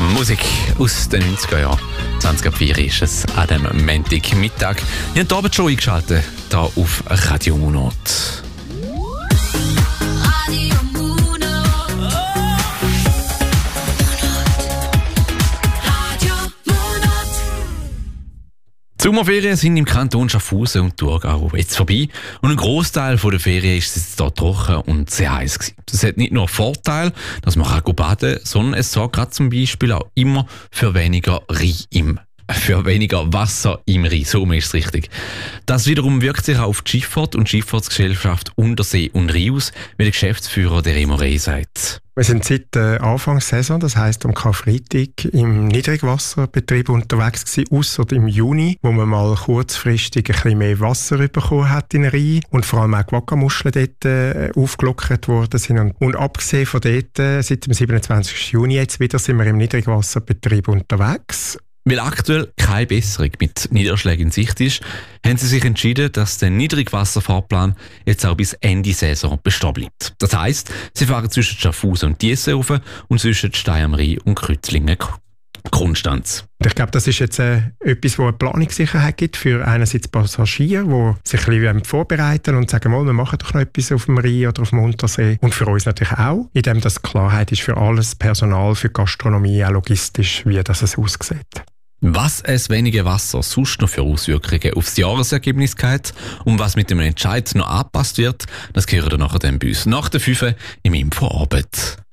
Musik aus den 90er Jahren. 20.04 ist es an dem Montagmittag. Wir haben die Abendshow eingeschaltet, hier auf Radio Monat. Die Sommerferien sind im Kanton Schaffhausen und Thurgau jetzt vorbei und ein Grossteil der Ferien ist jetzt hier trocken und sehr heiß gewesen. Das hat nicht nur Vorteil, dass man baden kann, sondern es sorgt gerade zum Beispiel auch immer für weniger Wasser im Rhein, so ist es richtig. Das wiederum wirkt sich auch auf die Schifffahrt und die Schifffahrtsgesellschaft Untersee und Rhein aus, wie der Geschäftsführer der Remo Rey sagt. Wir sind seit Anfangssaison, das heisst am Karfreitag, im Niedrigwasserbetrieb unterwegs gewesen, ausser im Juni, wo man mal kurzfristig ein bisschen mehr Wasser bekommen hat in den Rhein und vor allem auch die Wackermuscheln dort aufgelockert worden sind. Und abgesehen von dort, seit dem 27. Juni jetzt wieder, sind wir im Niedrigwasserbetrieb unterwegs. Weil aktuell keine Besserung mit Niederschlägen in Sicht ist, haben sie sich entschieden, dass der Niedrigwasserfahrplan jetzt auch bis Ende Saison bestehen bleibt. Das heisst, sie fahren zwischen Schaffhausen und Diessenhofen und zwischen Stein am Rhein und Kreuzlingen-Konstanz. Ich glaube, das ist jetzt etwas, wo eine Planungssicherheit gibt für einerseits Passagiere, die sich ein bisschen vorbereiten und sagen, wir machen doch noch etwas auf dem Rhein oder auf dem Untersee. Und für uns natürlich auch, indem das Klarheit ist für alles Personal, für Gastronomie, auch logistisch, wie das aussieht. Was es wenige Wasser sonst noch für Auswirkungen aufs Jahresergebnis hat und was mit dem Entscheid noch angepasst wird, das hören wir nachher dann bei uns nach der 5 im Infoabend.